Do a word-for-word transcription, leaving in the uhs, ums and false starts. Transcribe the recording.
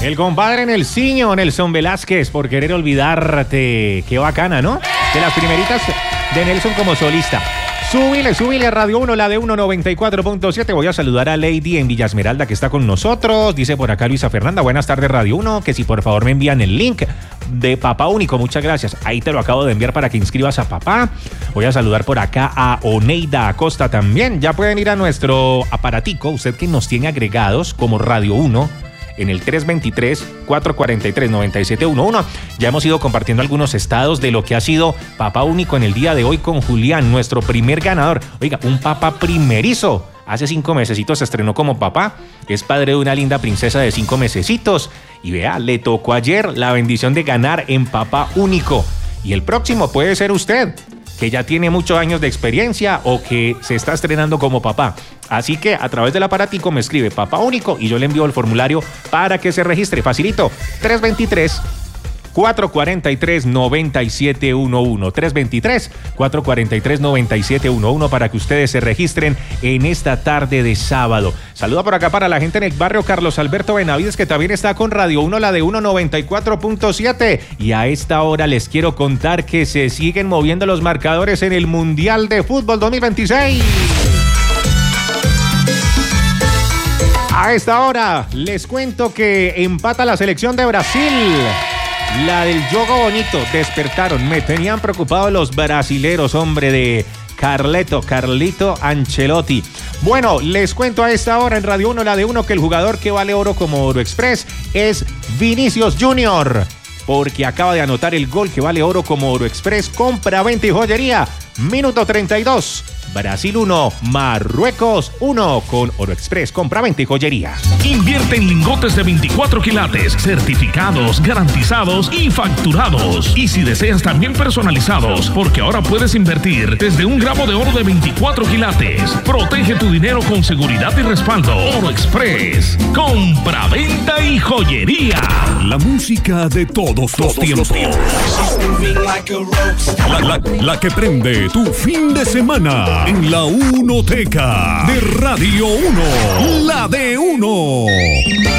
El compadre Nelsinho, Nelson Velázquez, por querer olvidarte. Qué bacana, ¿no? De las primeritas de Nelson como solista. Súbile, súbile a Radio uno, la de uno noventa y cuatro punto siete. Voy a saludar a Lady en Villa Esmeralda, que está con nosotros. Dice por acá Luisa Fernanda, buenas tardes Radio uno, que si por favor me envían el link de Papá Único. Muchas gracias. Ahí te lo acabo de enviar para que inscribas a papá. Voy a saludar por acá a Oneida Acosta también. Ya pueden ir a nuestro aparatico, usted que nos tiene agregados como Radio uno, en el tres dos tres, cuatro cuatro tres, nueve siete uno uno. Ya hemos ido compartiendo algunos estados de lo que ha sido Papá Único en el día de hoy con Julián, nuestro primer ganador. Oiga, un papá primerizo. Hace cinco mesecitos se estrenó como papá. Es padre de una linda princesa de cinco mesecitos. Y vea, le tocó ayer la bendición de ganar en Papá Único. Y el próximo puede ser usted, que ya tiene muchos años de experiencia o que se está estrenando como papá. Así que a través del aparatico me escribe Papá Único y yo le envío el formulario para que se registre. Facilito, tres dos tres, cuatro cuatro tres, nueve siete uno uno. tres dos tres, cuatro cuatro tres, nueve siete uno uno para que ustedes se registren en esta tarde de sábado. Saluda por acá para la gente en el barrio Carlos Alberto Benavides, que también está con Radio uno, la de uno noventa y cuatro punto siete. Y a esta hora les quiero contar que se siguen moviendo los marcadores en el Mundial de Fútbol dos mil veintiséis. A esta hora les cuento que empata la selección de Brasil. La del Jogo Bonito, despertaron, me tenían preocupado los brasileros, hombre, de Carleto, Carlito Ancelotti. Bueno, les cuento a esta hora en Radio uno, la de uno, que el jugador que vale oro como Oro Express es Vinicius Junior, porque acaba de anotar el gol que vale oro como Oro Express. Compra, venta y joyería. Minuto treinta y dos. Brasil uno, Marruecos uno con Oro Express, compra, venta y joyería. Invierte en lingotes de veinticuatro quilates, certificados, garantizados y facturados. Y si deseas también personalizados, porque ahora puedes invertir desde un gramo de oro de veinticuatro quilates. Protege tu dinero con seguridad y respaldo. Oro Express, compra, venta y joyería. La música de todos los tiempos. La, la, la que prende tu fin de semana. En la Unoteca de Radio uno, la de uno.